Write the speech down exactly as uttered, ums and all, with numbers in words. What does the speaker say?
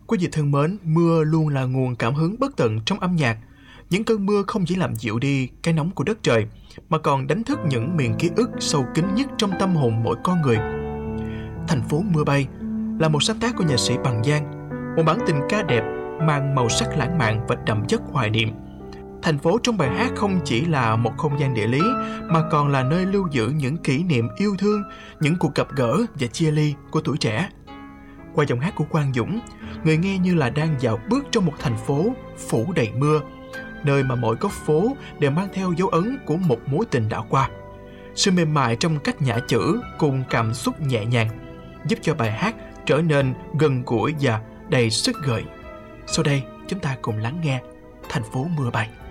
Quý vị thân mến, mưa luôn là nguồn cảm hứng bất tận trong âm nhạc. Những cơn mưa không chỉ làm dịu đi cái nóng của đất trời, mà còn đánh thức những miền ký ức sâu kín nhất trong tâm hồn mỗi con người. Thành phố mưa bay là một sáng tác của nhạc sĩ Bằng Giang, một bản tình ca đẹp mang màu sắc lãng mạn và đậm chất hoài niệm. Thành phố trong bài hát không chỉ là một không gian địa lý, mà còn là nơi lưu giữ những kỷ niệm yêu thương, những cuộc gặp gỡ và chia ly của tuổi trẻ. Qua giọng hát của Quang Dũng, người nghe như là đang dạo bước trong một thành phố phủ đầy mưa, nơi mà mỗi góc phố đều mang theo dấu ấn của một mối tình đã qua. Sự mềm mại trong cách nhả chữ cùng cảm xúc nhẹ nhàng giúp cho bài hát trở nên gần gũi và đầy sức gợi. Sau đây, chúng ta cùng lắng nghe Thành phố mưa bay.